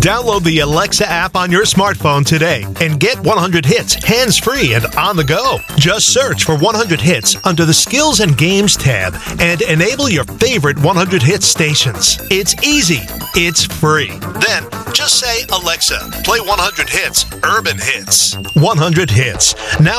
Download the Alexa app on your smartphone today and get 100 hits hands-free and on the go. Just search for 100 hits under the Skills and Games tab and enable your favorite 100 hits stations. It's easy. It's free. Then just say, Alexa, play 100 hits, urban hits. 100 hits. Now